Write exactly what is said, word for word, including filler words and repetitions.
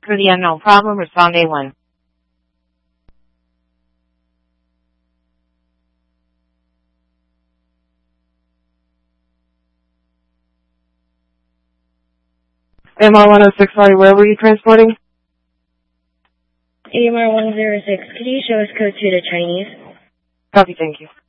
for the unknown problem, respond A one. M R one oh six, sorry, where were you transporting? A M R one oh six, could you show us code to the Chinese? Copy, thank you.